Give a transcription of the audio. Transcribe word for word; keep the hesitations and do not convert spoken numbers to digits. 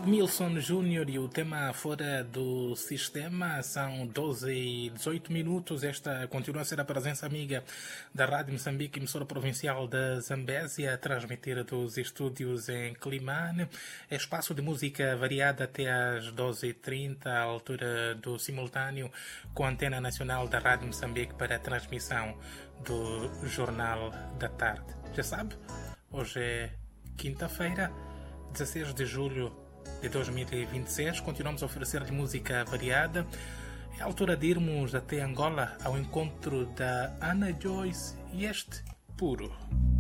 Milson Júnior e o tema Fora do Sistema. São doze e dezoito minutos. Esta continua a ser a presença amiga da Rádio Moçambique, emissora provincial da Zambésia, a transmitir dos estúdios em Climane. É espaço de música variada até às doze e trinta, à altura do simultâneo, com a antena nacional da Rádio Moçambique para a transmissão do Jornal da Tarde. Já sabe, hoje é quinta-feira, dezasseis de julho de dois mil e vinte e seis. Continuamos a oferecer-lhe música variada. É a altura de irmos até Angola ao encontro da Ana Joyce e este Puro.